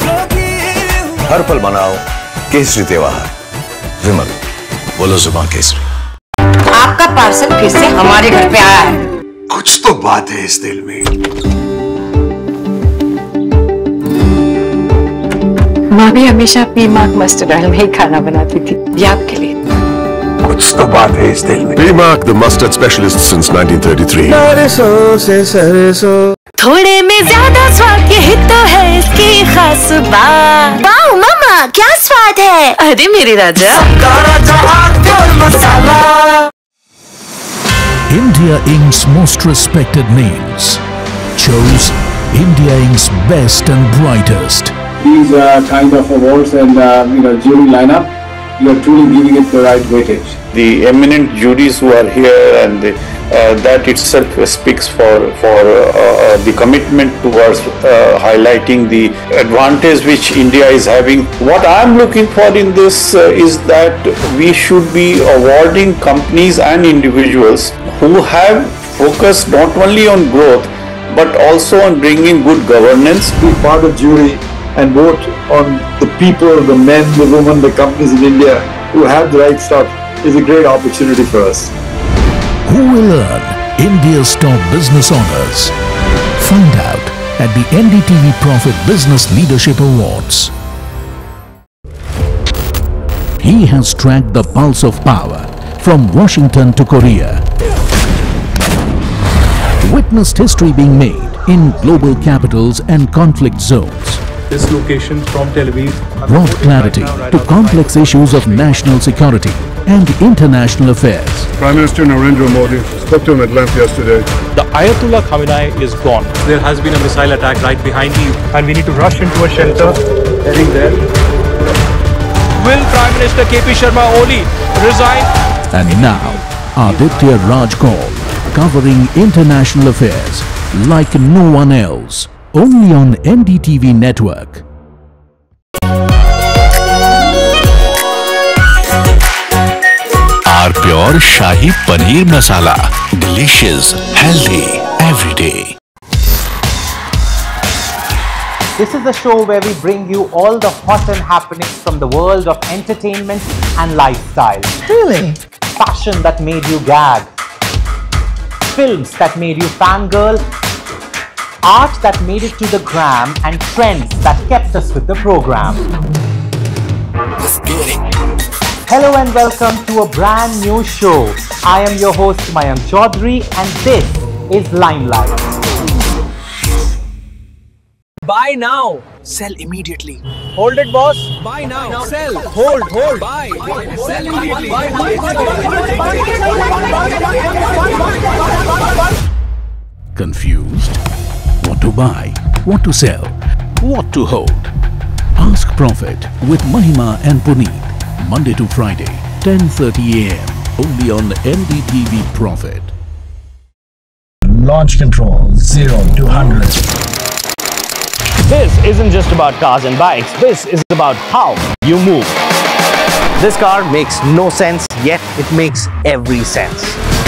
हर पल मनाओ केसरी त्योहार। विमल, बोलो जुबान केसरी। आपका पार्सल फिर से हमारे घर पे आया है। कुछ तो बात है इस दिल में। माँ भी हमेशा अपनी माँ मस्टर्ड ऑयल में ही खाना बनाती थी, ये आपके लिए। कुछ तो बात है इस दिल में। P-Mark, the mustard specialist since 1933. सरसों से सरसों। थोड़े में ज्यादा स्वाद यही तो है इसकी खास बात। वाओ मामा, क्या स्वाद है। अरे मेरे राजा। India Inc.'s most respected names chose India Inc.'s best and brightest. These kind of awards and jury lineup, you are truly giving it the right weightage. The eminent juries who are here, and that itself speaks for the commitment towards highlighting the advantage which India is having. What I am looking for in this is that we should be awarding companies and individuals who have focused not only on growth but also on bringing good governance. Be part of jury and vote on the people, the men, the women, the companies in India who have the right stuff is a great opportunity for us. Who will earn India's top business honors? Find out at the NDTV Profit Business Leadership Awards. He has tracked the pulse of power from Washington to Korea. Witnessed history being made in global capitals and conflict zones. This location from Tel Aviv Brought clarity to complex issues of national security and international affairs. Prime Minister Narendra Modi spoke to him at length yesterday. The Ayatollah Khamenei is gone. There has been a missile attack right behind you and we need to rush into a shelter. Heading there. Will Prime Minister KP Sharma Oli resign? And now, Aditya Raj Kaul, covering international affairs like no one else. Only on NDTV network. R Pure Shahi Paneer Masala. Delicious, healthy, every day. This is the show where we bring you all the hot and happenings from the world of entertainment and lifestyle. Really? Fashion that made you gag. Films that made you fangirl. Art that made it to the gram, and trends that kept us with the program. Let's get it. Hello and welcome to a brand new show. I am your host Mayank Chaudhary and this is Limelight. Buy now, sell immediately. Hold it, boss. Buy now, sell. Hold, buy. Sell immediately. Confused? What to buy? What to sell? What to hold? Ask Profit with Mahima and Puneet. Monday to Friday, 10:30 AM. Only on NDTV Profit. Launch control 0 to 100. This isn't just about cars and bikes. This is about how you move. This car makes no sense, yet it makes every sense.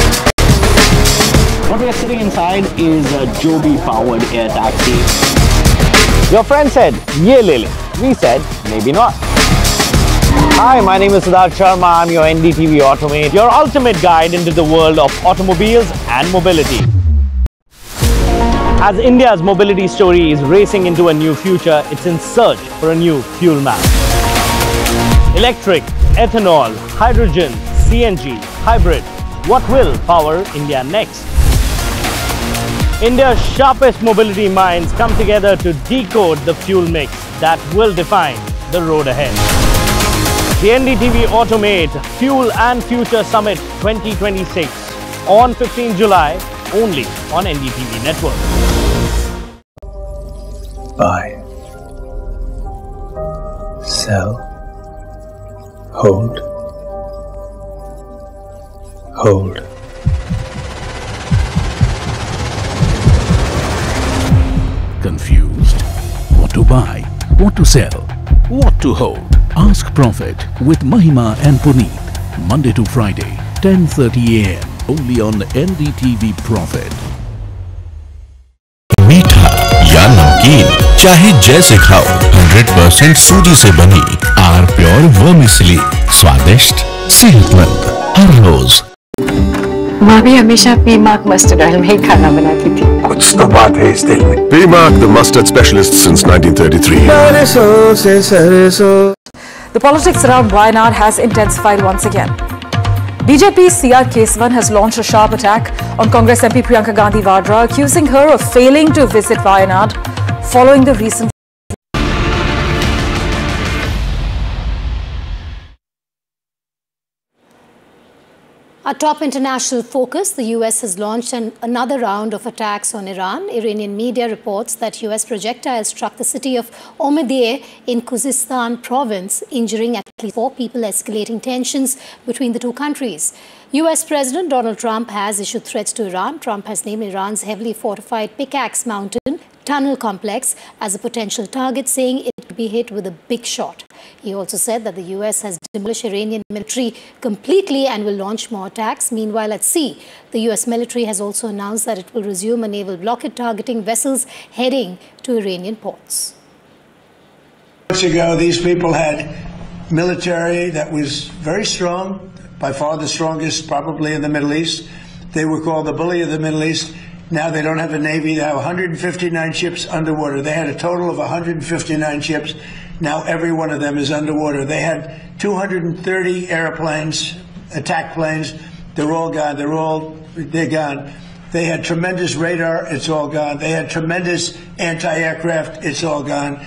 What we are sitting inside is a Joby powered air taxi. Your friend said, "Ye le le." We said, maybe not. Hi, my name is Siddharth Sharma. I'm your NDTV Automate, your ultimate guide into the world of automobiles and mobility. As India's mobility story is racing into a new future, it's in search for a new fuel map. Electric, ethanol, hydrogen, CNG, hybrid. What will power India next? India's sharpest mobility minds come together to decode the fuel mix that will define the road ahead. The NDTV Automate Fuel and Future Summit 2026 on 15 July only on NDTV Network. Buy, sell, hold. Confused? What to buy? What to sell? What to hold? Ask Profit with Mahima and Puneet. Monday to Friday, 10:30 AM. Only on NDTV Profit. मीठा या नमकीन, चाहे जैसे खाओ, 100% सूजी से बनी are pure vermicelli, स्वादिष्ट, सेहतमंद, हर रोज। माँ भी हमेशा पी मार्क मस्टर्ड ऑयल में ही खाना बनाती थी। कुछ तो बात है इस दिल में। P-Mark, the mustard specialist since 1933. The politics around Wayanad has intensified once again. BJP's CR Kesavan has launched a sharp attack on Congress MP Priyanka Gandhi Vadra, accusing her of failing to visit Wayanad following the recent. A top international focus, the US has launched another round of attacks on Iran. Iranian media reports that US projectiles struck the city of Omidyeh in Khuzestan province, injuring at least 4 people, escalating tensions between the two countries. US President Donald Trump has issued threats to Iran. Trump has named Iran's heavily fortified Pickaxe Mountain tunnel complex as a potential target, saying it could be hit with a big shot. He also said that the US has demolished Iranian military completely and will launch more attacks. Meanwhile, at sea, the US military has also announced that it will resume a naval blockade targeting vessels heading to Iranian ports. Months ago, these people had military that was very strong, by far the strongest probably in the Middle East. They were called the bully of the Middle East. Now they don't have a Navy. They have 159 ships underwater. They had a total of 159 ships. Now every one of them is underwater. They had 230 airplanes, attack planes. They're all gone. They're gone. They had tremendous radar. It's all gone. They had tremendous anti-aircraft. It's all gone.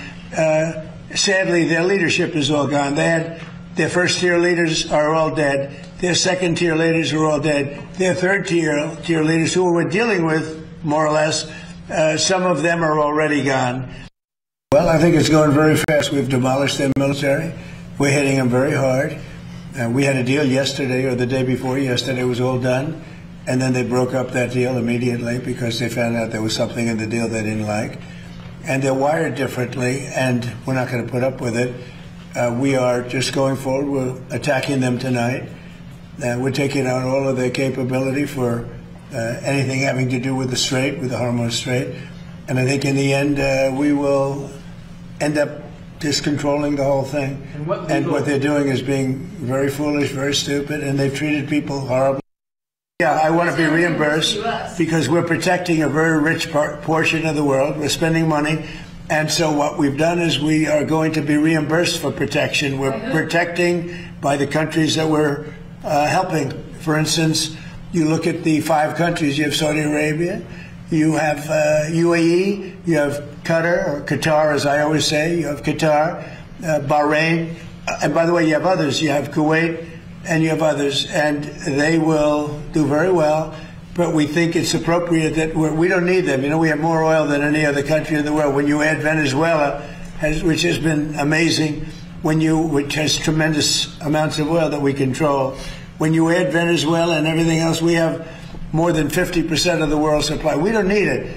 Sadly, their leadership is all gone. They had their first-tier leaders are all dead. Their second-tier leaders are all dead. Their third-tier leaders, who we're dealing with, more or less, some of them are already gone. Well, I think it's going very fast. We've demolished their military. We're hitting them very hard. We had a deal yesterday or the day before yesterday. It was all done. And then they broke up that deal immediately because they found out there was something in the deal they didn't like. And they're wired differently, and we're not going to put up with it. We are just going forward. We're attacking them tonight. We're taking out all of their capability for anything having to do with the Strait, with the Hormuz Strait. And I think in the end, we will end up just controlling the whole thing. And what they're doing is being very foolish, very stupid, and they've treated people horribly. Yeah, I want to be reimbursed because we're protecting a very rich portion of the world. We're spending money. And so what we've done is we are going to be reimbursed for protection. We're protecting by the countries that we're helping. For instance, you look at the 5 countries. You have Saudi Arabia, you have UAE, you have Qatar, or Qatar as I always say, you have Qatar, Bahrain, and by the way, you have others. You have Kuwait, and you have others, and they will do very well. But we think it's appropriate that we don't need them. You know, we have more oil than any other country in the world. When you add Venezuela, which has been amazing, which has tremendous amounts of oil that we control, when you add Venezuela and everything else, we have more than 50% of the world's supply. We don't need it.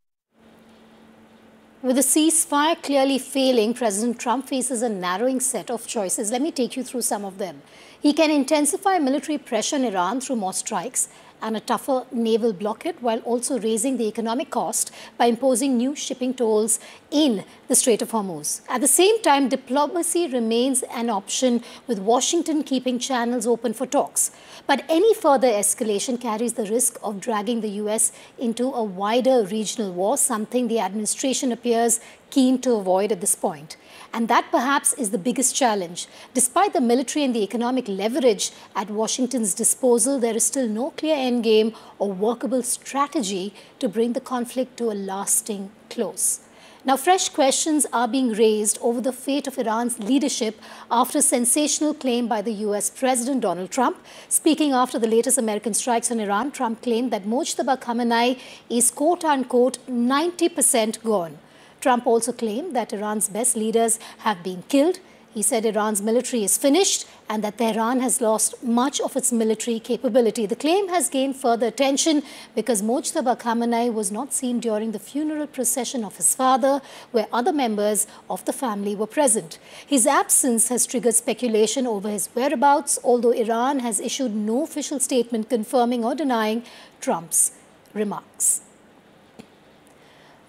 With the ceasefire clearly failing, President Trump faces a narrowing set of choices. Let me take you through some of them. He can intensify military pressure on Iran through more strikes and a tougher naval blockade, while also raising the economic cost by imposing new shipping tolls in the Strait of Hormuz. At the same time, diplomacy remains an option, with Washington keeping channels open for talks. But any further escalation carries the risk of dragging the US into a wider regional war, something the administration appears keen to avoid at this point. And that perhaps is the biggest challenge. Despite the military and the economic leverage at Washington's disposal, there is still no clear endgame or workable strategy to bring the conflict to a lasting close. Now, fresh questions are being raised over the fate of Iran's leadership after a sensational claim by the US President Donald Trump. Speaking after the latest American strikes on Iran, Trump claimed that Mojtaba Khamenei is quote-unquote 90% gone. Trump also claimed that Iran's best leaders have been killed. He said Iran's military is finished and that Tehran has lost much of its military capability. The claim has gained further attention because Mojtaba Khamenei was not seen during the funeral procession of his father, where other members of the family were present. His absence has triggered speculation over his whereabouts, although Iran has issued no official statement confirming or denying Trump's remarks.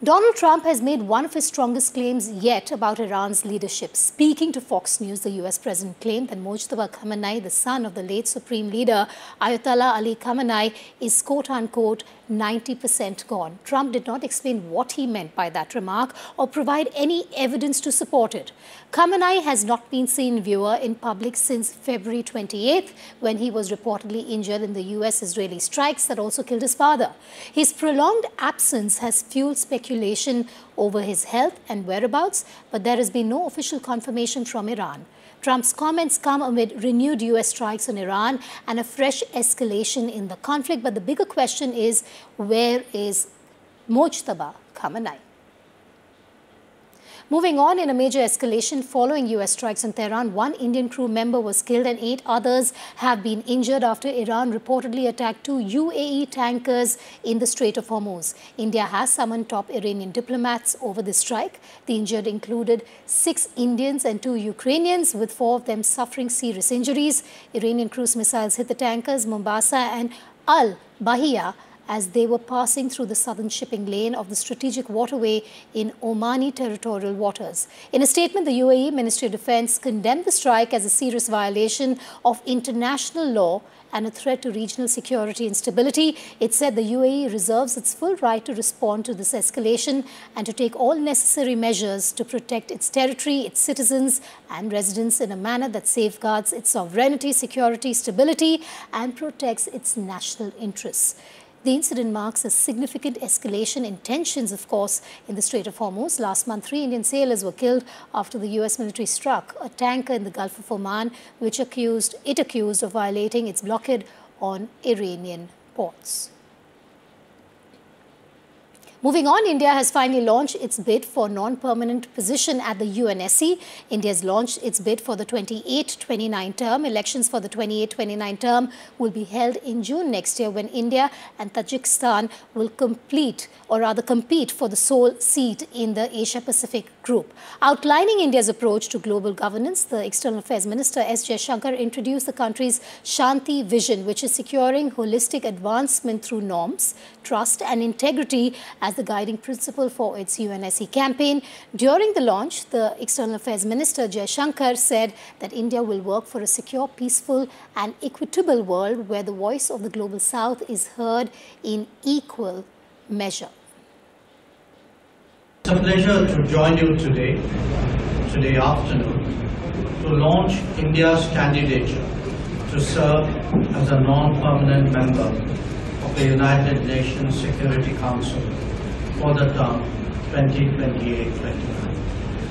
Donald Trump has made one of his strongest claims yet about Iran's leadership. Speaking to Fox News, the US president claimed that Mojtaba Khamenei, the son of the late Supreme Leader Ayatollah Ali Khamenei, is quote-unquote 90% gone. Trump did not explain what he meant by that remark or provide any evidence to support it. Khamenei has not been seen viewer in public since February 28th, when he was reportedly injured in the US-Israeli strikes that also killed his father. His prolonged absence has fueled speculation over his health and whereabouts, but there has been no official confirmation from Iran. Trump's comments come amid renewed US strikes on Iran and a fresh escalation in the conflict. But the bigger question is, where is Mojtaba Khamenei? Moving on, in a major escalation following US strikes on Tehran, one Indian crew member was killed and 8 others have been injured after Iran reportedly attacked 2 UAE tankers in the Strait of Hormuz. India has summoned top Iranian diplomats over the strike. The injured included 6 Indians and 2 Ukrainians, with 4 of them suffering serious injuries. Iranian cruise missiles hit the tankers Mombasa and Al Bahia as they were passing through the southern shipping lane of the strategic waterway in Omani territorial waters. In a statement, the UAE Ministry of Defense condemned the strike as a serious violation of international law and a threat to regional security and stability. It said the UAE reserves its full right to respond to this escalation and to take all necessary measures to protect its territory, its citizens and residents in a manner that safeguards its sovereignty, security, stability and protects its national interests. The incident marks a significant escalation in tensions, of course, in the Strait of Hormuz. Last month, 3 Indian sailors were killed after the US military struck a tanker in the Gulf of Oman, which it accused of violating its blockade on Iranian ports. Moving on, India has finally launched its bid for non-permanent position at the UNSC. India has launched its bid for the 28-29 term. Elections for the 28-29 term will be held in June next year, when India and Tajikistan will compete for the sole seat in the Asia-Pacific group. Outlining India's approach to global governance, the External Affairs Minister S. Jaishankar introduced the country's Shanti vision, which is securing holistic advancement through norms, trust and integrity as the guiding principle for its UNSC campaign. During the launch, the External Affairs Minister Jaishankar said that India will work for a secure, peaceful and equitable world where the voice of the Global South is heard in equal measure. It's a pleasure to join you today afternoon, to launch India's candidature to serve as a non-permanent member of the United Nations Security Council for the term 2028-29.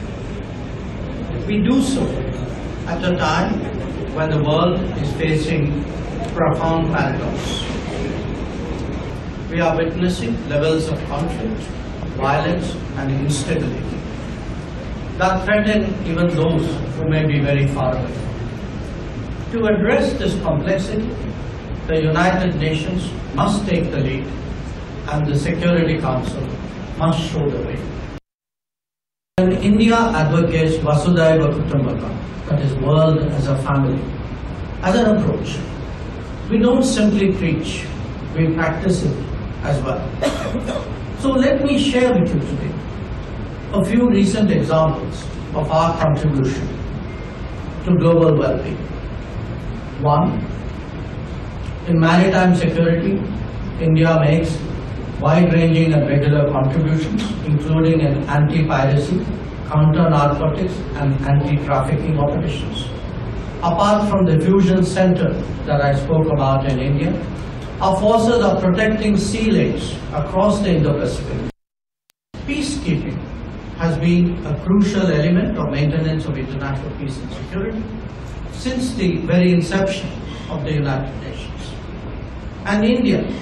We do so at a time when the world is facing profound paradox. We are witnessing levels of conflict, violence and instability that threaten even those who may be very far away. To address this complexity, the United Nations must take the lead and the Security Council must show the way. When India advocates Vasudhaiva Kutumbakam, that is world as a family, as an approach, we don't simply preach, we practice it as well. So let me share with you today a few recent examples of our contribution to global well-being. 1. In maritime security, India makes wide-ranging and regular contributions, including in anti-piracy, counter-narcotics and anti-trafficking operations. Apart from the fusion center that I spoke about in India, our forces are protecting sea lanes across the Indo-Pacific. Peacekeeping has been a crucial element of maintenance of international peace and security since the very inception of the United Nations. And India